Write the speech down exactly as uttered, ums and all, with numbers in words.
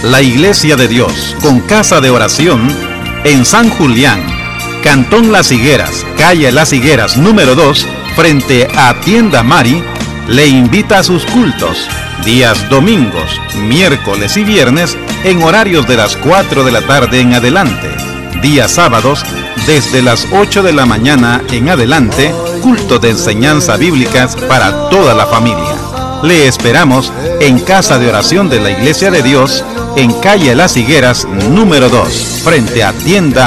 La Iglesia de Dios, con casa de oración, en San Julián, Cantón Las Higueras, calle Las Higueras número dos, frente a Tienda Mari, le invita a sus cultos, días domingos, miércoles y viernes, en horarios de las cuatro de la tarde en adelante. Días sábados, desde las ocho de la mañana en adelante, culto de enseñanza bíblicas para toda la familia. Le esperamos en Casa de Oración de la Iglesia de Dios, en calle Las Higueras número dos, frente a Tienda